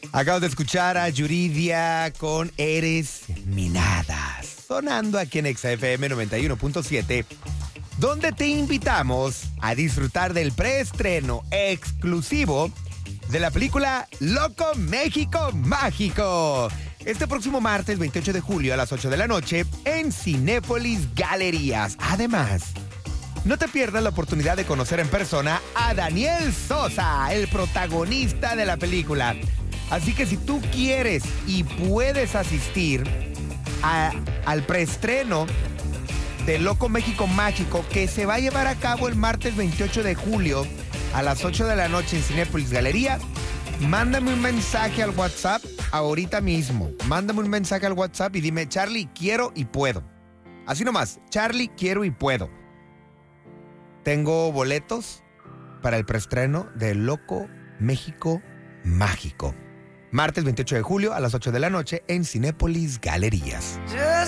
Acabas de escuchar a Yuridia con Eres mi nada, sonando aquí en XFM 91.7, donde te invitamos a disfrutar del preestreno exclusivo de la película Loco México Mágico. Este próximo martes 28 de julio a las 8 de la noche en Cinépolis Galerías. Además, no te pierdas la oportunidad de conocer en persona a Daniel Sosa, el protagonista de la película. Así que si tú quieres y puedes asistir al preestreno de Loco México Mágico, que se va a llevar a cabo el martes 28 de julio a las 8 de la noche en Cinépolis Galería, mándame un mensaje al WhatsApp ahorita mismo. Mándame un mensaje al WhatsApp y dime, Charlie, quiero y puedo. Así nomás, Charlie, quiero y puedo. Tengo boletos para el preestreno de Loco México Mágico. Martes 28 de julio a las 8 de la noche en Cinépolis Galerías.